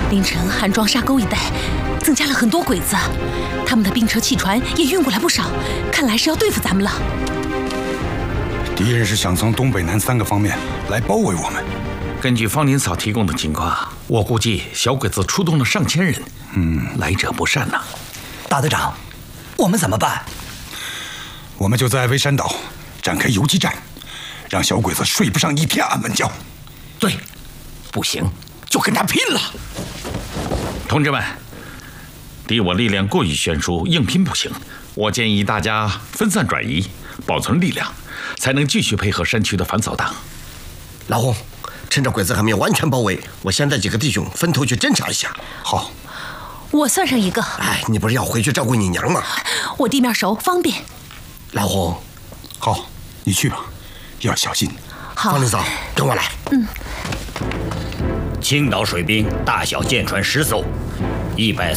凌晨韩庄沙沟一带增加了很多鬼子，他们的兵车汽船也运过来不少，看来是要对付咱们了。 敌人是想从东北南3个方面来包围我们。 根据方林嫂提供的情况，我估计小鬼子出动了上千人，来者不善呐。 大队长，我们怎么办？ 我们就在微山岛展开游击战，让小鬼子睡不上一天安稳觉。 对，不行就跟他拼了。 同志们，敌我力量过于悬殊，硬拼不行。我建议大家分散转移，保存力量，才能继续配合山区的反扫党。 老洪，趁着鬼子还没有完全包围，我先带几个弟兄分头去侦查一下。 好， 我算上一个。 哎，你不是要回去照顾你娘吗？ 我地面熟，方便。 老洪， 好，你去吧，要小心。 好， 方林嫂，跟我来。 青岛水兵大小舰船10艘，100